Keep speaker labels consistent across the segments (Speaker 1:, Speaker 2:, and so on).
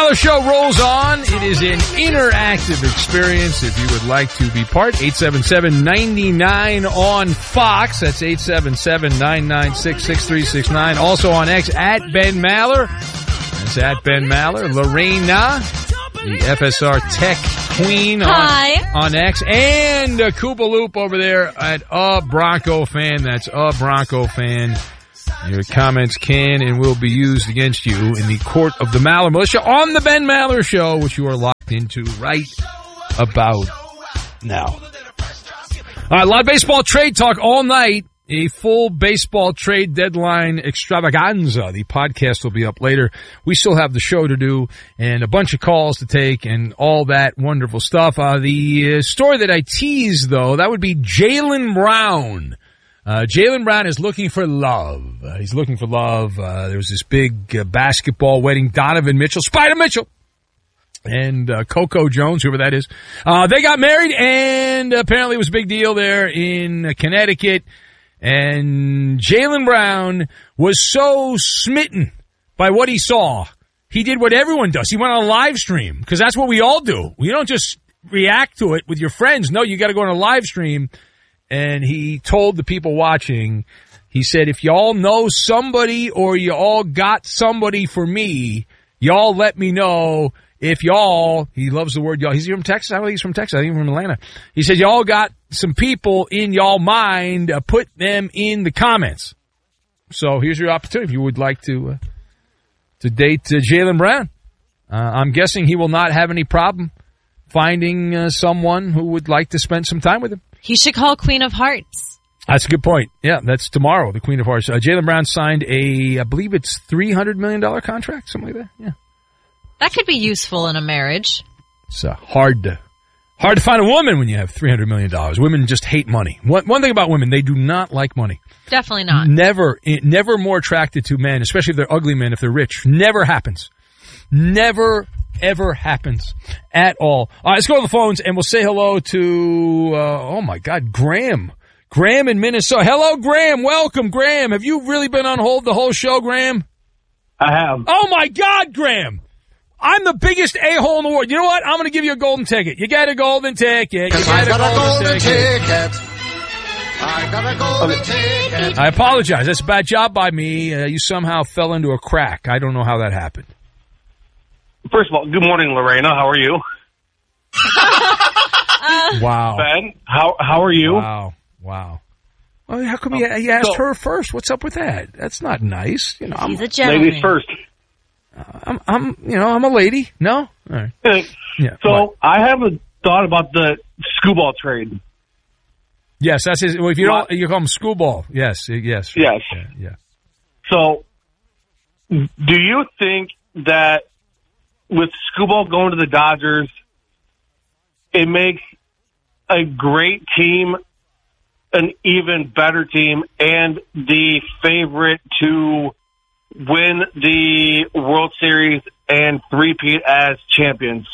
Speaker 1: Maller Show rolls on. It is an interactive experience. If you would like to be part, 877-99 on Fox. That's 877-996-6369. Also on X, at Ben Maller. That's at Ben Maller. Lorena, the FSR Tech Queen on X. And Koopa Loop over there at A Bronco Fan. That's A Bronco Fan. Your comments can and will be used against you in the court of the Maller Militia on the Ben Maller Show, which you are locked into right about now. All right, a lot of baseball trade talk all night. A full baseball trade deadline extravaganza. The podcast will be up later. We still have the show to do and a bunch of calls to take and all that wonderful stuff. The story that I teased, though, that would be Jaylen Brown. Jaylen Brown is looking for love. He's looking for love. There was this big basketball wedding. Donovan Mitchell, Spider Mitchell, and Coco Jones, whoever that is. They got married, and apparently it was a big deal there in Connecticut. And Jaylen Brown was so smitten by what he saw. He did what everyone does. He went on a live stream, because that's what we all do. You don't just react to it with your friends. No, you got to go on a live stream. And he told the people watching, he said, if y'all know somebody or you all got somebody for me, y'all let me know. If y'all, he loves the word y'all. He's from Texas. I don't think he's from Texas. I think he's from Atlanta. He said, y'all got some people in y'all mind. Put them in the comments. So here's your opportunity if you would like to date Jaylen Brown. I'm guessing he will not have any problem finding someone who would like to spend some time with him.
Speaker 2: He should call Queen of Hearts.
Speaker 1: That's a good point. Yeah, that's tomorrow, the Queen of Hearts. Jaylen Brown signed I believe it's $300 million contract, something like that. Yeah.
Speaker 2: That could be useful in a marriage.
Speaker 1: It's hard to find a woman when you have $300 million. Women just hate money. One thing about women, they do not like money.
Speaker 2: Definitely not.
Speaker 1: Never more attracted to men, especially if they're ugly men, if they're rich. Never happens. Never ever happens at all. All right, let's go to the phones and we'll say hello to, oh my God, Graham. Graham in Minnesota. Hello, Graham. Welcome, Graham. Have you really been on hold the whole show, Graham?
Speaker 3: I have.
Speaker 1: Oh my God, Graham. I'm the biggest a-hole in the world. You know what? I'm going to give you a golden ticket. You got a golden ticket. I got a golden ticket. I apologize. That's a bad job by me. You somehow fell into a crack. I don't know how that happened.
Speaker 3: First of all, good morning, Lorena. How are you?
Speaker 1: Wow.
Speaker 3: Ben, how are you?
Speaker 1: Wow. Well, how come you asked her first? What's up with that? That's not nice. You know,
Speaker 2: he's a gentleman.
Speaker 3: Ladies first.
Speaker 1: I'm a lady. No? All right.
Speaker 3: Yeah. So what? I have a thought about the Skubal trade.
Speaker 1: Yes, that's his. Well, if you don't, you call him Skubal. Yes. Right.
Speaker 3: Yes.
Speaker 1: Yeah.
Speaker 3: So, do you think that with Skubal going to the Dodgers, it makes a great team an even better team and the favorite to win the World Series and three-peat as champions?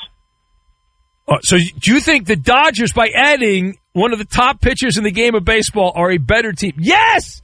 Speaker 1: So do you think the Dodgers, by adding one of the top pitchers in the game of baseball, are a better team? Yes!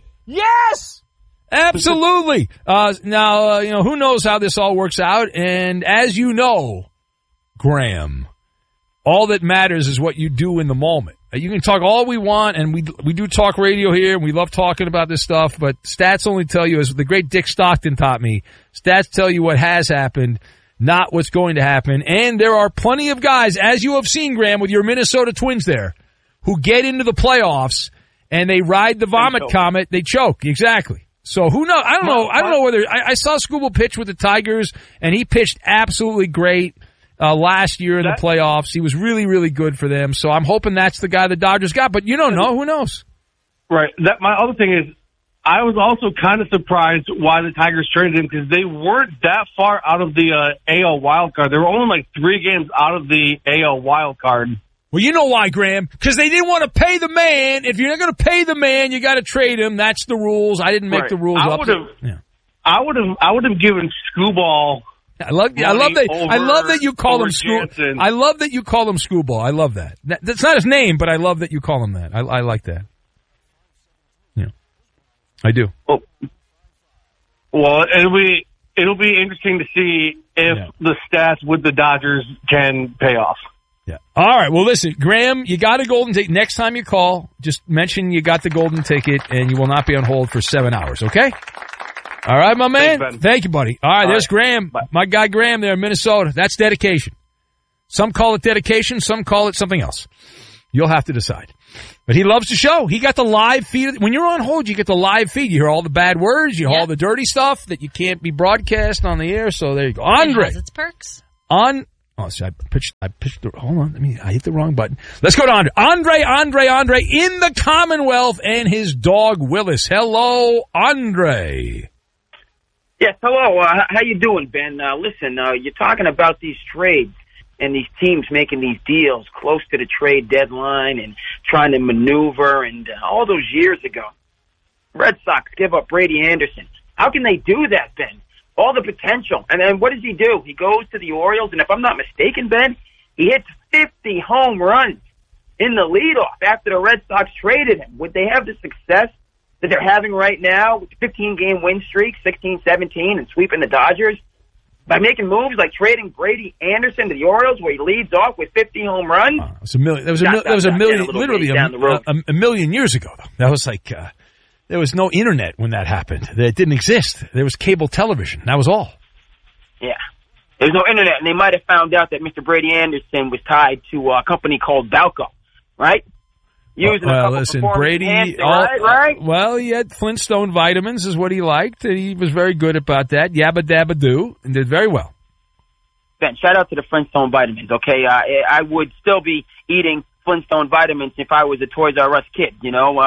Speaker 1: Absolutely. Now, who knows how this all works out. And as you know, Graham, all that matters is what you do in the moment. You can talk all we want, and we do talk radio here, and we love talking about this stuff, but stats only tell you, as the great Dick Stockton taught me, stats tell you what has happened, not what's going to happen. And there are plenty of guys, as you have seen, Graham, with your Minnesota Twins there, who get into the playoffs, and they ride the vomit comet, they choke. Exactly. So who knows? I don't know whether I saw Skubal pitch with the Tigers, and he pitched absolutely great last year in the playoffs. He was really, really good for them. So I'm hoping that's the guy the Dodgers got, but you don't know. Who knows?
Speaker 3: Right. My other thing is, I was also kind of surprised why the Tigers traded him, because they weren't that far out of the AL wild card. They were only like 3 games out of the AL wild card.
Speaker 1: Well, you know why, Graham? Because they didn't want to pay the man. If you're not going to pay the man, you got to trade him. That's the rules. I didn't make the rules up.
Speaker 3: I would have given Skubal.
Speaker 1: I love that you call him Skubal. I love that you call him Skubal. I love that. That's not his name, but I love that you call him that. I like that. Yeah, I do.
Speaker 3: Well, and it'll be interesting to see if the stats with the Dodgers can pay off.
Speaker 1: Yeah. All right. Well, listen, Graham, you got a golden ticket. Next time you call, just mention you got the golden ticket, and you will not be on hold for 7 hours, okay? All right, my man.
Speaker 3: Thanks, Ben.
Speaker 1: Thank you, buddy. All right, there's Graham.
Speaker 3: Bye.
Speaker 1: My guy Graham there in Minnesota. That's dedication. Some call it dedication. Some call it something else. You'll have to decide. But he loves the show. He got the live feed. When you're on hold, you get the live feed. You hear all the bad words. You hear all the dirty stuff that you can't be broadcast on the air. So there you go. Andre.
Speaker 2: It has its perks.
Speaker 1: Oh, see, I pitched hold on. I hit the wrong button. Let's go to Andre. Andre in the Commonwealth and his dog Willis. Hello, Andre.
Speaker 4: Yes, hello. How you doing, Ben? Listen, you're talking about these trades and these teams making these deals close to the trade deadline and trying to maneuver. And all those years ago, Red Sox give up Brady Anderson. How can they do that, Ben? All the potential. And then what does he do? He goes to the Orioles, and if I'm not mistaken, Ben, he hits 50 home runs in the leadoff after the Red Sox traded him. Would they have the success that they're having right now with 15-game win streak, 16-17, and sweeping the Dodgers? By making moves like trading Brady Anderson to the Orioles, where he leads off with 50 home runs?
Speaker 1: That was a million, literally a million years ago, though. That was like... there was no internet when that happened. It didn't exist. There was cable television. That was all.
Speaker 4: Yeah. There's no internet, and they might have found out that Mr. Brady Anderson was tied to a company called Balco, right? Using
Speaker 1: listen, Brady.
Speaker 4: Right?
Speaker 1: Well, he had Flintstone vitamins, is what he liked. He was very good about that. Yabba dabba do, and did very well.
Speaker 4: Ben, shout out to the Flintstone vitamins. Okay, I would still be eating Flintstone vitamins if I was a Toys R Us kid, you know.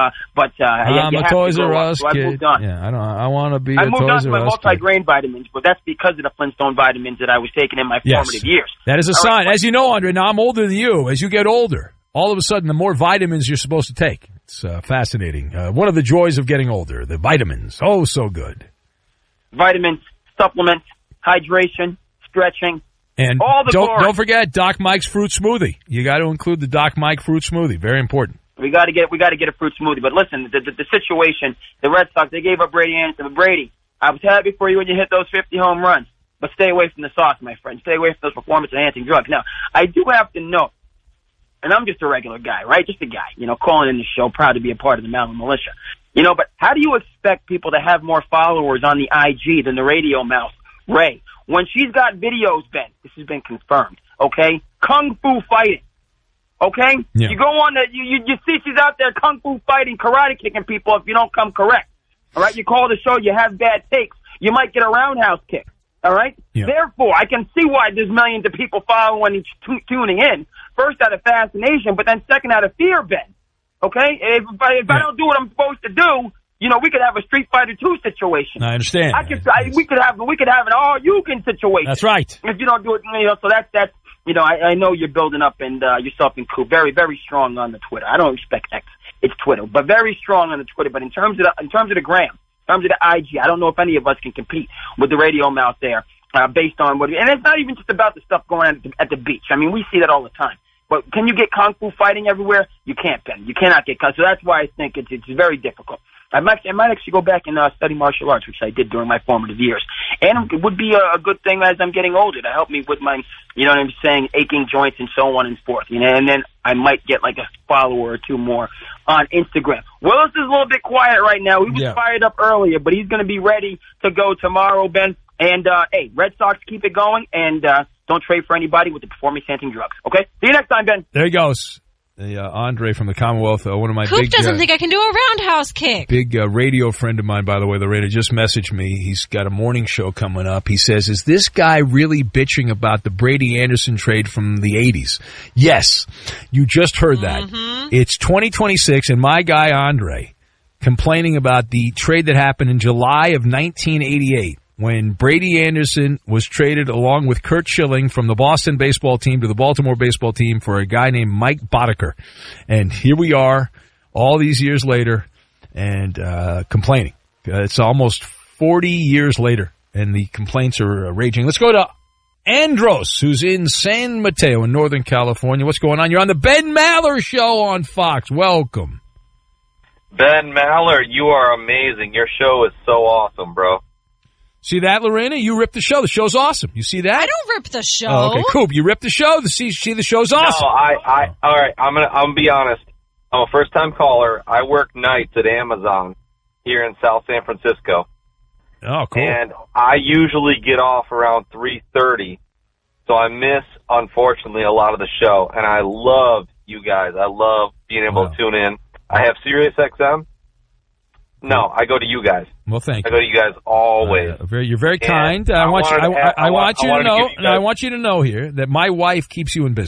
Speaker 1: I'm a Toys R Us kid.
Speaker 4: I moved on.
Speaker 1: Yeah, I want to be.
Speaker 4: I moved on
Speaker 1: to
Speaker 4: my multi-grain vitamins, but that's because of the Flintstone vitamins that I was taking in my formative years.
Speaker 1: That is a sign. As you know, Andre, now I'm older than you. As you get older, all of a sudden, the more vitamins you're supposed to take. It's fascinating. One of the joys of getting older, the vitamins. Oh, so good.
Speaker 4: Vitamins, supplements, hydration, stretching.
Speaker 1: And don't forget Doc Mike's fruit smoothie. You got to include the Doc Mike fruit smoothie. Very important.
Speaker 4: We got to get a fruit smoothie. But listen, the situation, the Red Sox, they gave up Brady Anderson. But Brady, I was happy for you when you hit those 50 home runs. But stay away from the sauce, my friend. Stay away from those performance-enhancing drugs. Now, I do have to note, and I'm just a regular guy, right? Just a guy, calling in the show, proud to be a part of the Mountain Militia. But how do you expect people to have more followers on the IG than the radio mouse, Ray? When she's got videos, Ben, this has been confirmed, okay? Kung Fu fighting, okay?
Speaker 1: Yeah.
Speaker 4: You go on you see she's out there Kung Fu fighting, karate kicking people if you don't come correct, all right? You call the show, you have bad takes, you might get a roundhouse kick, all right?
Speaker 1: Yeah.
Speaker 4: Therefore, I can see why there's millions of people following and tuning in. First, out of fascination, but then second, out of fear, Ben, okay? If I don't do what I'm supposed to do, we could have a Street Fighter 2 situation.
Speaker 1: I understand.
Speaker 4: We could have an all-you-can situation.
Speaker 1: That's right.
Speaker 4: If you don't do it, so that's I know you're building up and yourself and Coop very, very strong on the Twitter. I don't expect X, it's Twitter, but very strong on the Twitter. But in terms of the gram, in terms of the IG, I don't know if any of us can compete with the radio mouth there based on what. And it's not even just about the stuff going on at the beach. I mean, we see that all the time. But can you get Kung Fu fighting everywhere? You can't, Ben. You cannot get Kung. So that's why I think it's very difficult. I might actually go back and study martial arts, which I did during my formative years. And it would be a good thing as I'm getting older to help me with my, aching joints and so on and forth. And then I might get like a follower or two more on Instagram. Willis is a little bit quiet right now. He was fired up earlier, but he's going to be ready to go tomorrow, Ben. And, hey, Red Sox, keep it going, and don't trade for anybody with the performance-enhancing drugs. Okay? See you next time, Ben.
Speaker 1: There he goes. Andre from the Commonwealth, one of my
Speaker 2: Coop doesn't think I can do a roundhouse kick.
Speaker 1: Big radio friend of mine, by the way, Lorena, just messaged me. He's got a morning show coming up. He says, is this guy really bitching about the Brady Anderson trade from the 80s? Yes. You just heard that. Mm-hmm. It's 2026, and my guy, Andre, complaining about the trade that happened in July of 1988. When Brady Anderson was traded along with Curt Schilling from the Boston baseball team to the Baltimore baseball team for a guy named Mike Boddicker. And here we are all these years later and complaining. It's almost 40 years later, and the complaints are raging. Let's go to Andros, who's in San Mateo in Northern California. What's going on? You're on the Ben Maller Show on Fox. Welcome.
Speaker 5: Ben Maller, you are amazing. Your show is so awesome, bro.
Speaker 1: See that, Lorena? You ripped the show. The show's awesome. You see that?
Speaker 2: I don't rip the show.
Speaker 1: Oh, okay, Coop, you ripped the show. See the show's awesome.
Speaker 5: No, all right. I'm gonna be honest. I'm a first-time caller. I work nights at Amazon here in South San Francisco.
Speaker 1: Oh, cool.
Speaker 5: And I usually get off around 3:30, so I miss, unfortunately, a lot of the show. And I love you guys. I love being able to tune in. I have Sirius XM. No, I go to you guys.
Speaker 1: Well, thank you.
Speaker 5: I go to you guys always.
Speaker 1: You're very kind. I want you to know here that my wife keeps you in business.